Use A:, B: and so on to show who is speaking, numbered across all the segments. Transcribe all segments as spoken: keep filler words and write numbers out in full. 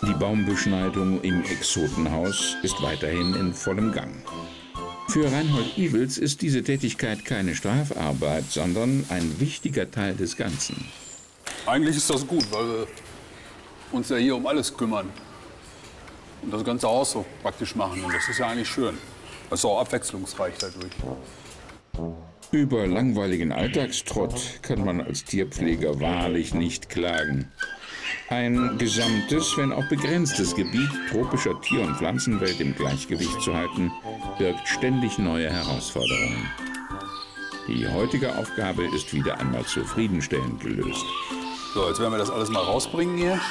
A: Die Baumbeschneidung im Exotenhaus ist weiterhin in vollem Gang. Für Reinhold Iwels ist diese Tätigkeit keine Strafarbeit, sondern ein wichtiger Teil des Ganzen.
B: Eigentlich ist das gut, weil wir uns ja hier um alles kümmern. Und das ganze Haus so praktisch machen. Und das ist ja eigentlich schön. Das ist auch abwechslungsreich dadurch.
A: Über langweiligen Alltagstrott kann man als Tierpfleger wahrlich nicht klagen. Ein gesamtes, wenn auch begrenztes Gebiet tropischer Tier- und Pflanzenwelt im Gleichgewicht zu halten, birgt ständig neue Herausforderungen. Die heutige Aufgabe ist wieder einmal zufriedenstellend gelöst.
B: So, jetzt werden wir das alles mal rausbringen hier.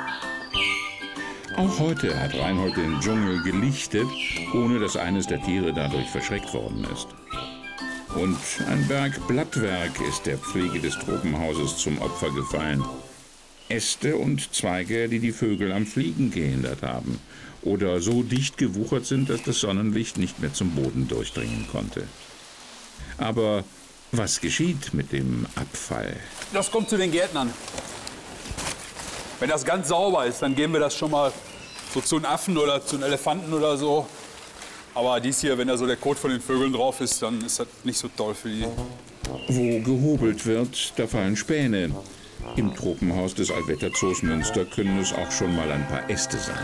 A: Auch heute hat Reinhold den Dschungel gelichtet, ohne dass eines der Tiere dadurch verschreckt worden ist. Und ein Berg Blattwerk ist der Pflege des Tropenhauses zum Opfer gefallen. Äste und Zweige, die die Vögel am Fliegen gehindert haben oder so dicht gewuchert sind, dass das Sonnenlicht nicht mehr zum Boden durchdringen konnte. Aber was geschieht mit dem Abfall?
B: Das kommt zu den Gärtnern. Wenn das ganz sauber ist, dann geben wir das schon mal so zu einem Affen oder zu einem Elefanten oder so. Aber dies hier, wenn da so der Kot von den Vögeln drauf ist, dann ist das nicht so toll für die.
A: Wo gehobelt wird, da fallen Späne. Im Tropenhaus des Allwetter Zoos Münster können es auch schon mal ein paar Äste sein.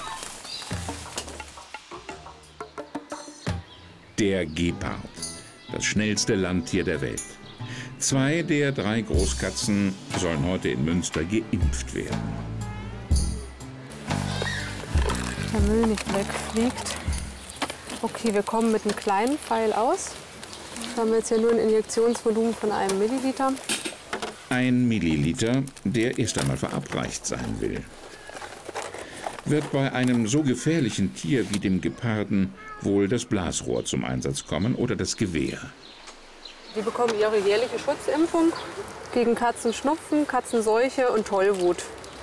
A: Der Gepard, das schnellste Landtier der Welt. Zwei der drei Großkatzen sollen heute in Münster geimpft werden.
C: Der Müll nicht wegfliegt. Okay, wir kommen mit einem kleinen Pfeil aus. Wir haben jetzt hier nur ein Injektionsvolumen von einem Milliliter.
A: Ein Milliliter, der erst einmal verabreicht sein will. Wird bei einem so gefährlichen Tier wie dem Geparden wohl das Blasrohr zum Einsatz kommen oder das Gewehr?
C: Die bekommen ihre jährliche Schutzimpfung gegen Katzenschnupfen, Katzenseuche und Tollwut.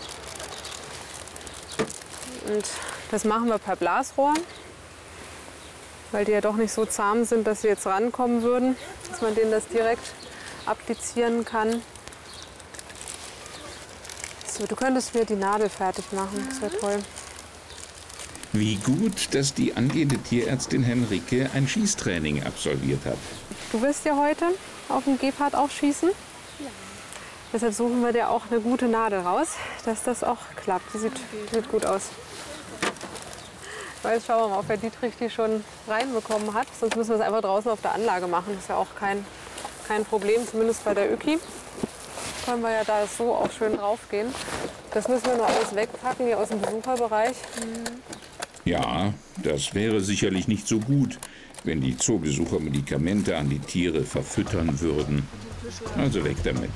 C: Und das machen wir per Blasrohr, weil die ja doch nicht so zahm sind, dass sie jetzt rankommen würden, dass man denen das direkt applizieren kann. So, du könntest mir die Nadel fertig machen, das wäre toll.
A: Wie gut, dass die angehende Tierärztin Henrike ein Schießtraining absolviert hat.
C: Du wirst ja heute auf dem Gepard auch schießen. Ja. Deshalb suchen wir dir auch eine gute Nadel raus, dass das auch klappt. Die sieht, sieht gut aus. Jetzt schauen wir mal, ob der Dietrich die schon reinbekommen hat. Sonst müssen wir es einfach draußen auf der Anlage machen. Das ist ja auch kein, kein Problem, zumindest bei der Öki. Können wir ja da so auch schön drauf gehen. Das müssen wir nur alles wegpacken hier aus dem Besucherbereich.
A: Ja, das wäre sicherlich nicht so gut, wenn die Zoobesucher Medikamente an die Tiere verfüttern würden. Also weg damit.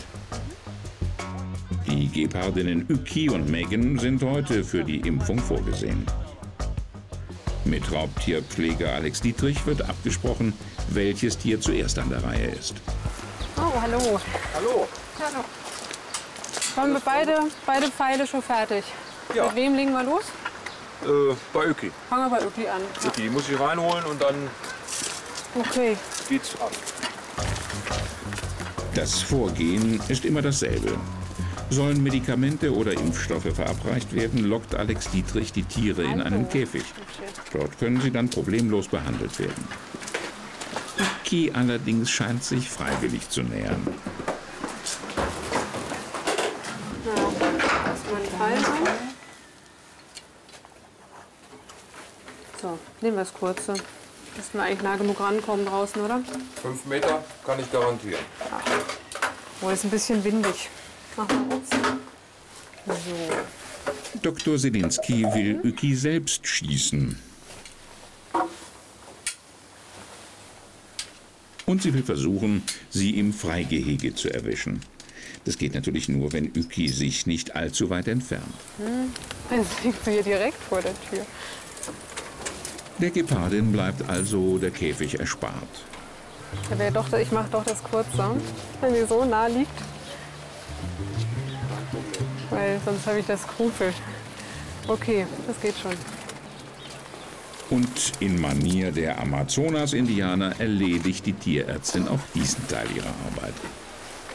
A: Die Gepardinnen Uki und Megan sind heute für die Impfung vorgesehen. Mit Raubtierpfleger Alex Dietrich wird abgesprochen, welches Tier zuerst an der Reihe ist.
C: Oh, hallo.
B: Hallo.
C: Hallo. Haben wir beide, beide Pfeile schon fertig?
D: Ja.
C: Mit wem legen wir los?
D: Äh, bei Öki.
C: Fangen wir bei Öki an.
D: Öki muss ich reinholen und dann
C: Okay.
D: geht's ab.
A: Das Vorgehen ist immer dasselbe. Sollen Medikamente oder Impfstoffe verabreicht werden, lockt Alex Dietrich die Tiere in einen Käfig. Dort können sie dann problemlos behandelt werden. Uki allerdings scheint sich freiwillig zu nähern.
C: So, nehmen wir das kurze. Müssen wir eigentlich nah genug rankommen draußen, oder?
D: Fünf Meter kann ich garantieren.
C: Oh, ist ein bisschen windig. Machen wir uns. So.
A: Doktor Selinski will Uki selbst schießen. Und sie will versuchen, sie im Freigehege zu erwischen. Das geht natürlich nur, wenn Uki sich nicht allzu weit entfernt.
C: Hm. Jetzt liegt sie hier direkt vor der Tür.
A: Der Gepardin bleibt also der Käfig erspart.
C: Ja, doch, ich mache doch das kurze, wenn sie so nah liegt. Weil sonst habe ich das Skrupel. Okay, das geht schon.
A: Und in Manier der Amazonas-Indianer erledigt die Tierärztin auch diesen Teil ihrer Arbeit.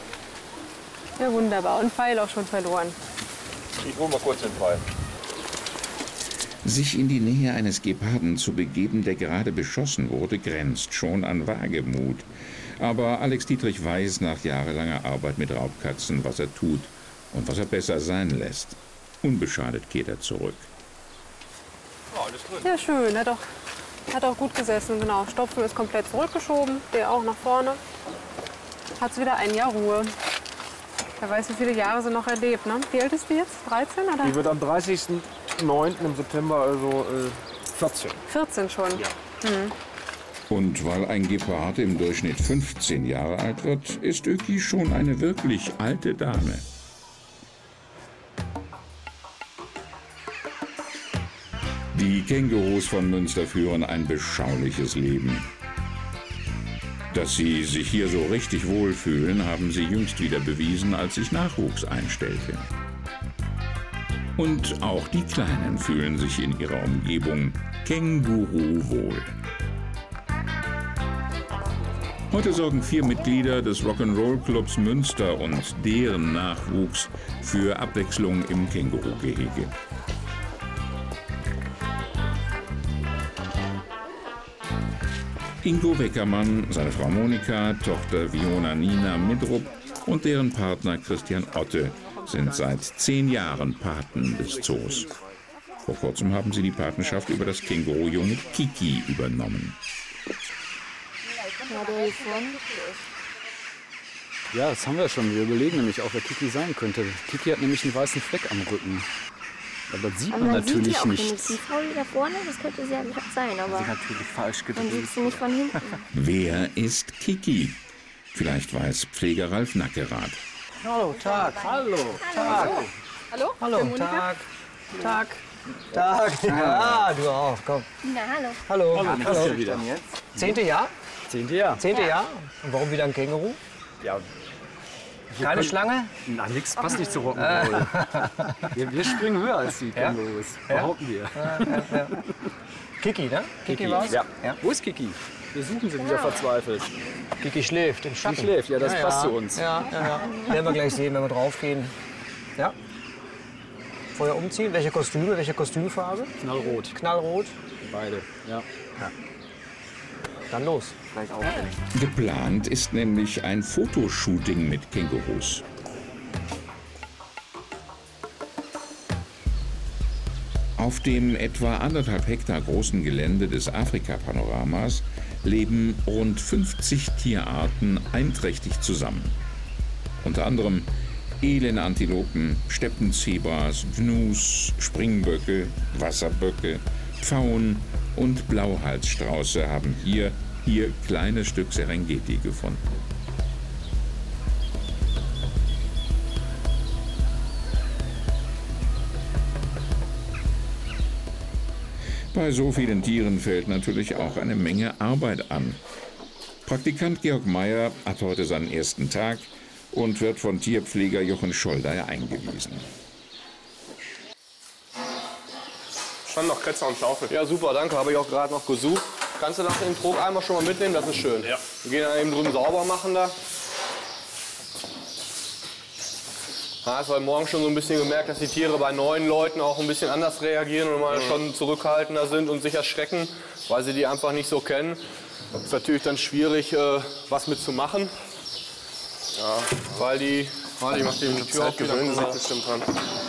C: Ja, wunderbar. Und Pfeil auch schon verloren.
D: Ich hole mal kurz den Pfeil.
A: Sich in die Nähe eines Geparden zu begeben, der gerade beschossen wurde, grenzt schon an Wagemut. Aber Alex Dietrich weiß nach jahrelanger Arbeit mit Raubkatzen, was er tut und was er besser sein lässt. Unbeschadet kehrt er zurück.
C: Ja, schön. Hat auch, hat auch gut gesessen. Genau. Stopfen ist komplett zurückgeschoben. Der auch nach vorne. Hat wieder ein Jahr Ruhe. Wer weiß, wie viele Jahre sie noch erlebt. Ne? Wie alt ist die jetzt? dreizehn? Oder?
E: Die wird am dreißigsten neunten im September, also äh, vierzehn.
C: vierzehn schon.
E: Ja.
C: Mhm.
A: Und weil ein Gepard im Durchschnitt fünfzehn Jahre alt wird, ist Öki schon eine wirklich alte Dame. Die Kängurus von Münster führen ein beschauliches Leben. Dass sie sich hier so richtig wohlfühlen, haben sie jüngst wieder bewiesen, als sich Nachwuchs einstellte. Und auch die Kleinen fühlen sich in ihrer Umgebung Känguru wohl. Heute sorgen vier Mitglieder des Rock'n'Roll-Clubs Münster und deren Nachwuchs für Abwechslung im Kängurugehege. Ingo Weckermann, seine Frau Monika, Tochter Viona Nina Midrup und deren Partner Christian Otte sind seit zehn Jahren Paten des Zoos. Vor kurzem haben sie die Patenschaft über das Kängurujunge Kiki übernommen.
F: Ja, das haben wir schon. Wir überlegen nämlich auch, wer Kiki sein könnte. Kiki hat nämlich einen weißen Fleck am Rücken. Aber das sieht
G: aber
F: man
G: man
F: natürlich
G: sieht ja auch
F: nicht.
G: nicht. Die Frau da vorne, das könnte sie ja sein, aber
F: Sie ist natürlich falsch gedreht.
G: man sieht sie nicht von hinten.
A: Wer ist Kiki? Vielleicht weiß Pfleger Ralf Nackerath.
H: Hallo, Tag. Hallo, Tag.
C: Hallo?
H: Hallo,
C: Monika?
H: Tag. Tag. Tag. Ja, du auch, komm.
G: Na, hallo.
H: Hallo.
F: Hallo,
H: Hallo.
F: Hallo. Wieder.
H: Zehnte Jahr?
F: Zehnte Jahr.
H: Zehnte Jahr? Und warum wieder ein Känguru?
F: Ja,
H: Keine
F: können-
H: Schlange?
F: na, nix passt nicht zu Rock'n'Roll. wir, wir springen höher als die
H: Ja?
F: Kängurus,
H: Ja?
F: behaupten wir.
H: Kiki, ne? Kiki, war's?
F: Ja.
H: Ja.
F: Wo ist Kiki? Wir suchen sie wieder verzweifelt.
H: Kiki schläft im Schatten.
F: Die schläft, ja, das
H: Ja,
F: passt
H: ja.
F: zu uns.
H: Ja, ja, ja. Werden wir gleich sehen, wenn wir draufgehen. Ja. Vorher umziehen. Welche Kostüme, welche Kostümfarbe?
F: Knallrot,
H: Knallrot.
F: beide. Ja.
H: Dann los.
F: Gleich aufhängen.
A: Geplant ist nämlich ein Fotoshooting mit Kängurus. Auf dem etwa anderthalb Hektar großen Gelände des Afrika-Panoramas leben rund fünfzig Tierarten einträchtig zusammen. Unter anderem Elenantilopen, Steppenzebras, Gnus, Springböcke, Wasserböcke, Pfauen und Blauhalsstrauße haben hier ihr kleines Stück Serengeti gefunden. Bei so vielen Tieren fällt natürlich auch eine Menge Arbeit an. Praktikant Georg Meyer hat heute seinen ersten Tag und wird von Tierpfleger Jochen Scholder eingewiesen.
I: Stand noch Kretzer und Schaufel.
J: Ja, super, danke. Habe ich auch gerade noch gesucht. Kannst du nach dem Trog einmal schon mal mitnehmen? Das ist schön.
I: Ja.
J: Wir gehen dann eben drüben sauber machen da. Ja, hast heute Morgen schon so ein bisschen gemerkt, dass die Tiere bei neuen Leuten auch ein bisschen anders reagieren und mal schon zurückhaltender sind und sich erschrecken, weil sie die einfach nicht so kennen. Ist natürlich dann schwierig, äh, was mitzumachen. Ja, weil die. Warte, ich mach die Tür auf, wieder
I: gewöhnen sich
J: kommen.
I: bestimmt dran.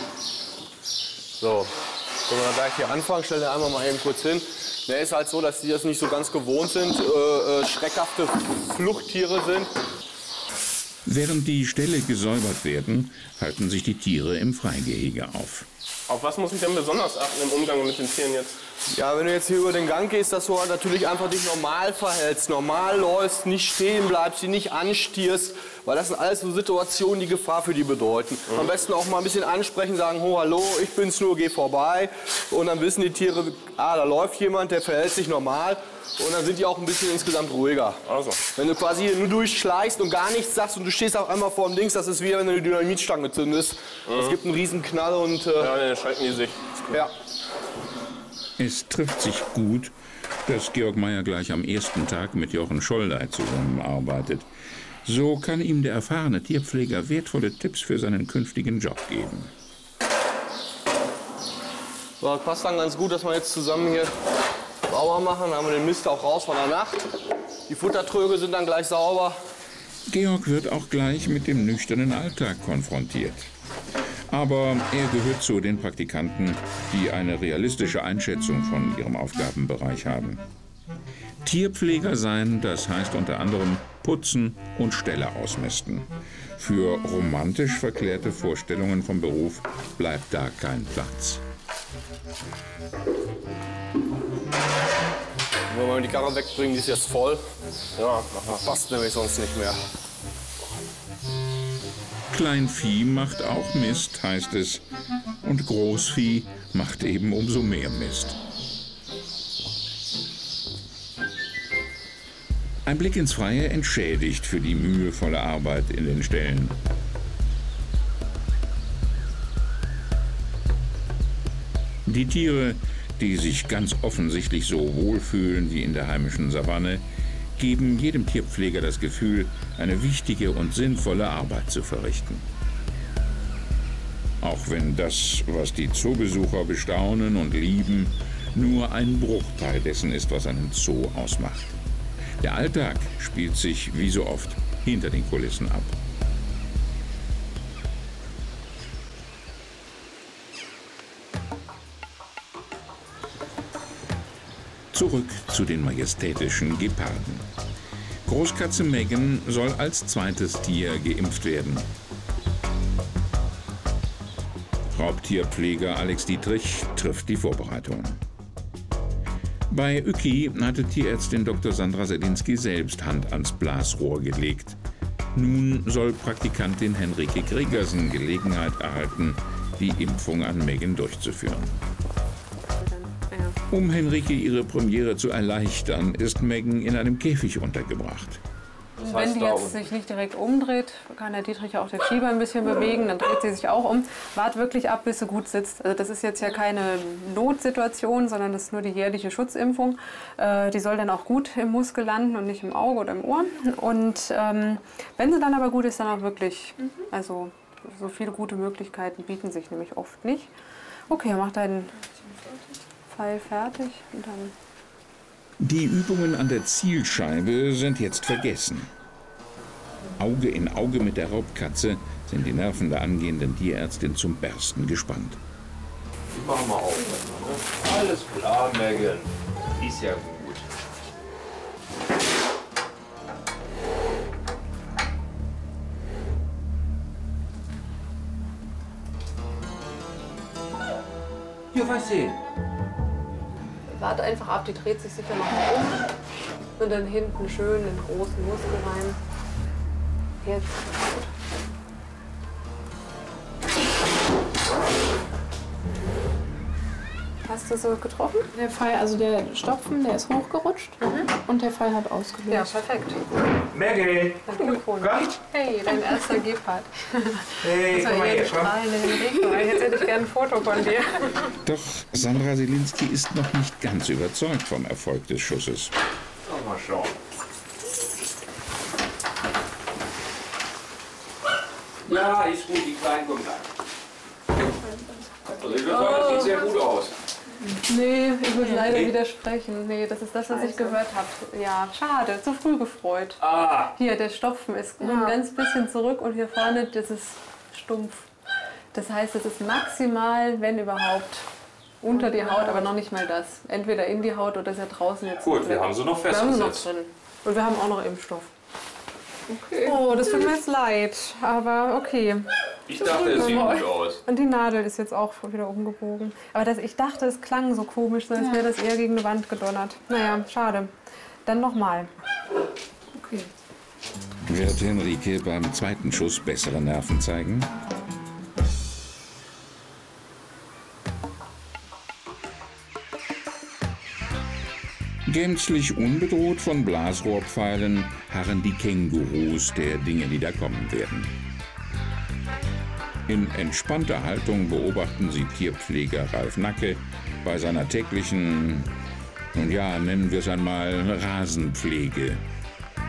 J: So, können wir dann gleich hier anfangen. Stell dir einmal mal eben kurz hin. Der ist halt so, dass die das nicht so ganz gewohnt sind, äh, äh, schreckhafte Fluchttiere sind.
A: Während die Ställe gesäubert werden, halten sich die Tiere im Freigehege auf.
I: Auf was muss ich denn besonders achten im Umgang mit den Tieren jetzt?
J: Ja, wenn du jetzt hier über den Gang gehst, dass du halt natürlich einfach dich normal verhältst, normal läufst, nicht stehen bleibst, sie nicht anstierst, weil das sind alles so Situationen, die Gefahr für die bedeuten. Mhm. Am besten auch mal ein bisschen ansprechen, sagen, oh, hallo, ich bin's nur, geh vorbei. Und dann wissen die Tiere, ah, da läuft jemand, der verhält sich normal. Und dann sind die auch ein bisschen insgesamt ruhiger.
I: Also.
J: Wenn du quasi hier nur durchschleichst und gar nichts sagst und du stehst auf einmal vor dem Dings, das ist wie wenn du eine Dynamitstange zündest. Es gibt einen riesen Knall und... Äh,
I: Ja, dann schrecken die sich.
J: ja.
A: Es trifft sich gut, dass Georg Meyer gleich am ersten Tag mit Jochen Scholder zusammenarbeitet. So kann ihm der erfahrene Tierpfleger wertvolle Tipps für seinen künftigen Job geben.
J: So, das passt dann ganz gut, dass wir jetzt zusammen hier sauber machen. Dann haben wir den Mist auch raus von der Nacht. Die Futtertröge sind dann gleich sauber.
A: Georg wird auch gleich mit dem nüchternen Alltag konfrontiert. Aber er gehört zu den Praktikanten, die eine realistische Einschätzung von ihrem Aufgabenbereich haben. Tierpfleger sein, das heißt unter anderem putzen und Ställe ausmisten. Für romantisch verklärte Vorstellungen vom Beruf bleibt da kein Platz.
J: Wenn wir die Karre wegbringen, die ist jetzt voll. Ja, das passt nämlich sonst nicht mehr.
A: Kleinvieh macht auch Mist, heißt es. Und Großvieh macht eben umso mehr Mist. Ein Blick ins Freie entschädigt für die mühevolle Arbeit in den Ställen. Die Tiere, die sich ganz offensichtlich so wohlfühlen wie in der heimischen Savanne, geben jedem Tierpfleger das Gefühl, eine wichtige und sinnvolle Arbeit zu verrichten. Auch wenn das, was die Zoobesucher bestaunen und lieben, nur ein Bruchteil dessen ist, was einen Zoo ausmacht. Der Alltag spielt sich, wie so oft, hinter den Kulissen ab. Zurück zu den majestätischen Geparden. Großkatze Megan soll als zweites Tier geimpft werden. Raubtierpfleger Alex Dietrich trifft die Vorbereitungen. Bei Uki hatte Tierärztin Doktor Sandra Selinski selbst Hand ans Blasrohr gelegt. Nun soll Praktikantin Henrike Gregersen Gelegenheit erhalten, die Impfung an Megan durchzuführen. Um Henrike ihre Premiere zu erleichtern, ist Megan in einem Käfig untergebracht.
C: Das heißt, wenn die jetzt sich nicht direkt umdreht, kann der Dietrich auch den Schieber ein bisschen bewegen, dann dreht sie sich auch um. Wart wirklich ab, bis sie gut sitzt. Also das ist jetzt ja keine Notsituation, sondern das ist nur die jährliche Schutzimpfung. Äh, die soll dann auch gut im Muskel landen und nicht im Auge oder im Ohr. Und ähm, wenn sie dann aber gut ist, dann auch wirklich. Also so viele gute Möglichkeiten bieten sich nämlich oft nicht. Okay, mach deinen Pfeil fertig und dann...
A: Die Übungen an der Zielscheibe sind jetzt vergessen. Auge in Auge mit der Raubkatze sind die Nerven der angehenden Tierärztin zum Bersten gespannt.
D: Ich mach mal auf. Ne? Alles klar, Megan. Ist ja gut.
I: Hier, was sehen?
C: Warte einfach ab, die dreht sich sicher noch mal um. Und dann hinten schön den großen Muskel rein. Jetzt. Hast du so getroffen?
K: Der Pfeil, also der Stopfen, der ist hochgerutscht mhm. und der Pfeil hat ausgelöst.
C: Ja, perfekt.
I: Maggie!
C: Glückwunsch. Hey, dein erster Gepard.
I: Hey, komm mal her, komm.
C: Jetzt hätte ich gerne ein Foto von dir.
A: Doch Sandra Selinski ist noch nicht ganz überzeugt vom Erfolg des Schusses.
I: Mal schauen. Ja, ist gut, die Kleinen kommen rein. Also ich würde sagen, das sieht sehr gut aus.
C: Nee, ich muss leider nee. widersprechen. Nee, das ist das, was ich gehört habe. Ja, schade, zu früh gefreut.
I: Ah.
C: Hier, der Stopfen ist ja. ein ganz bisschen zurück und hier vorne, das ist stumpf. Das heißt, es ist maximal, wenn überhaupt, unter die Haut, aber noch nicht mal das. Entweder in die Haut oder ist ja draußen jetzt.
I: Gut, wir haben sie noch festgesetzt.
C: Wir haben sie noch drin. Und wir haben auch noch Impfstoff. Okay. Oh, das tut mir jetzt leid, aber okay.
I: Ich dachte, es sieht gut aus.
C: Und die Nadel ist jetzt auch wieder umgebogen. Aber das, ich dachte, es klang so komisch, so als ja. wäre das eher gegen eine Wand gedonnert. Naja, schade. Dann nochmal. Okay.
A: Wird Henrike beim zweiten Schuss bessere Nerven zeigen? Gänzlich unbedroht von Blasrohrpfeilen harren die Kängurus der Dinge, die da kommen werden. In entspannter Haltung beobachten sie Tierpfleger Ralf Nacke bei seiner täglichen, nun ja, nennen wir es einmal Rasenpflege.